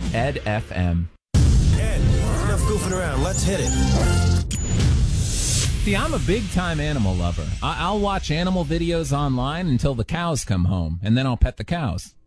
Ed FM. Ed, enough goofing around. Let's hit it. See, I'm a big-time animal lover. I'll watch animal videos online until the cows come home, and then I'll pet the cows.